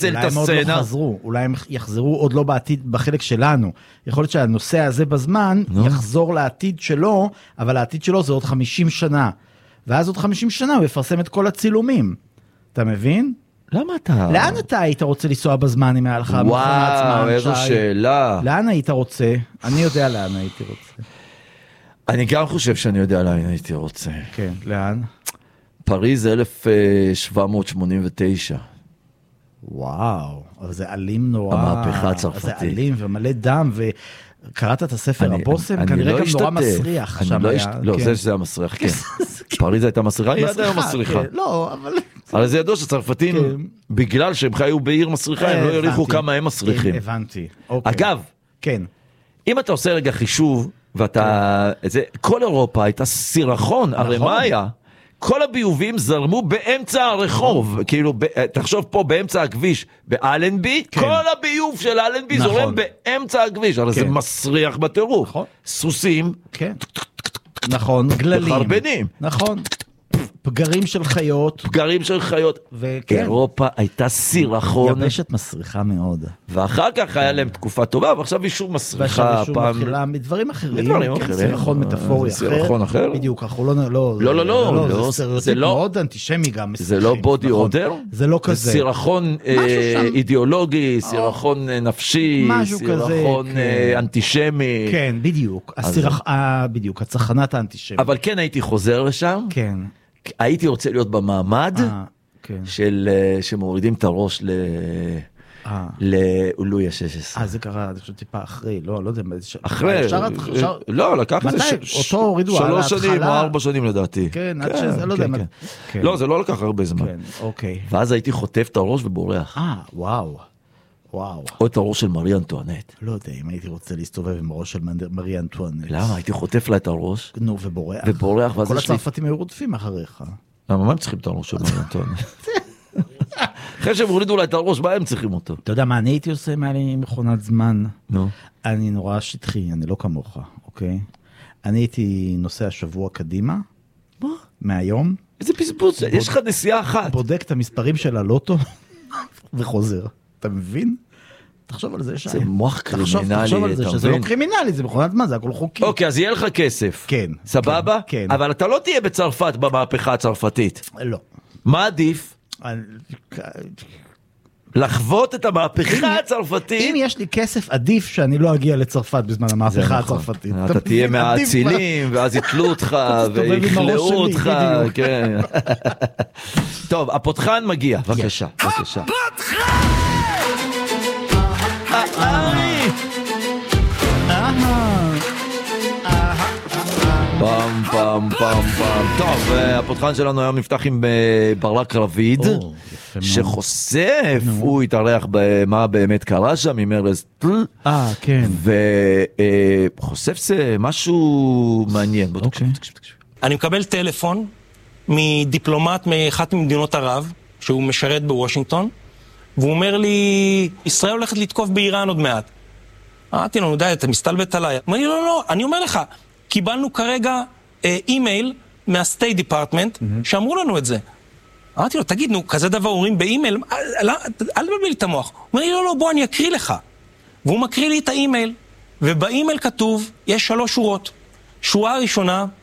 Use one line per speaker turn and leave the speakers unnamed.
לחסל את הסצנה.
אולי הם עוד לא חזרו, אולי הם יחזרו עוד לא בעתיד בחלק שלנו. יכול להיות שהנושא הזה בזמן יחזור לעתיד שלו, אבל העתיד שלו זה עוד 50 שנה. ואז עוד 50 שנה הוא יפרסם את כל הצילומים. אתה מבין?
למה אתה...
לאן אתה היית רוצה לנסוע בזמן אם היה לך...
וואו, איזו שאלה.
לאן היית רוצה? אני יודע לאן הייתי רוצה.
אני גם חושב שאני יודע לאן הייתי רוצה.
כן, לאן?
פריז 1789.
וואו, אבל זה אלים נורא.
המהפכה הצרפתית.
זה אלים ומלא דם, וקראת את הספר הבושם, כנראה גם נורא מסריח שם היה.
לא, זה המסריח, כן. פריז הייתה מסריחה, היא עדיין מסריחה.
לא, אבל...
אבל זה ידוע שצרפתים, בגלל שהם חיו בעיר מסריחה, הם לא יריחו כמה הם מסריחים.
הבנתי.
אגב,
כן.
אם אתה עושה רגע חישוב, ואתה... כל אירופה הייתה סירחון, הרי מה היה? כל הביובים זרמו באמצע הרחוב, כאילו, תחשוב פה באמצע הכביש, באלנבי, כל הביוב של אלנבי זורם באמצע הכביש, הרי זה מסריח בטירוף. סוסים,
נכון, גללים,
חרבנים,
נכון, פגרים של חיות,
אירופה הייתה סירחון,
יבשת מסריחה מאוד,
ואחר כך היה להם תקופה טובה, ועכשיו אישור מסריחה פעם,
מדברים אחרים, סירחון מטאפורי אחר, בדיוק, לא, זה לא מאוד אנטישמי גם,
זה לא בודי אודר,
זה לא כזה,
זה סירחון אידיאולוגי, סירחון נפשי, סירחון אנטישמי,
כן, בדיוק, הצחנת האנטישמי,
אבל כן הייתי חוזר לשם,
כן,
הייתי רוצה להיות במעמד של שמורידים את הראש לאולוי ה-16.
זה קרה, אני חושב טיפה אחרי, לא יודע,
אחרי, לא, לקח את זה 3 שנים או 4 שנים לדעתי.
כן, עד שזה, לא יודע.
לא, זה לא לקח הרבה זמן.
כן, אוקיי.
ואז הייתי חוטף את הראש ובורח.
וואו.
או את הראש של מרי אנטואנט.
לא יודע, אם הייתי רוצה להסתובב עם הראש של מרי אנטואנט.
למה? הייתי חוטף לה את הראש.
נו, ובורח. כל הצרפתים היו רודפים אחריך.
למה, מה הם צריכים את הראש של מרי אנטואנט? אחרי שהם הורידו לה את הראש, מה הם צריכים אותו?
אתה יודע מה, אני הייתי עושה מעלי מכונת זמן.
נו.
אני נורא שטחי, אני לא כמוך, אוקיי? אני הייתי נוסע שבוע קדימה.
מה?
מהיום.
איזה פספוס, יש לך נסיעה אחת.
בודק את המספרים של הלוטו וחוזר. אתה מבין? תחשוב על זה, שי.
זה מוח קרימינלי.
תחשוב על זה, שזה לא קרימינלי, זה מכונת זמן, זה הכל חוקי.
אוקיי, אז יהיה לך כסף.
כן.
סבבה?
כן.
אבל אתה לא תהיה בצרפת במהפכה הצרפתית.
לא.
מה עדיף? לחוות את המהפכה הצרפתית.
אם יש לי כסף, עדיף שאני לא אגיע לצרפת בזמן המהפכה הצרפתית.
אתה תהיה מהאצילים, ואז יתלו אותך, ויכלאו אותך. טוב, הפותחן מגיע, בבקשה. הפותחן! פם פם פם פם. טוב, הפותחן שלנו היום נפתח עם ברק רביד, שחושף, הוא התארח במה באמת קרה שם עם ארז טל,
כן,
וחושף זה משהו מעניין.
אני מקבל טלפון מדיפלומט מאחת ממדינות ערב, שהוא משרת בוושינגטון, והוא אומר לי, ישראל הולכת לתקוף באיראן עוד מעט. אמרתי לו, די, אתה מסתלבט עליי. אמרתי לו, לא, אני אומר לך, קיבלנו כרגע אימייל מהסטייט דיפרטמנט, שאמרו לנו את זה. אמרתי לו, תגיד, נו, כזה דבר אומרים באימייל, אל תבלבל את המוח. הוא אומר לי, לא, בוא, אני אקריא לך. והוא מקריא לי את האימייל, ובאימייל כתוב, יש 3 שורות. שורה הראשונה,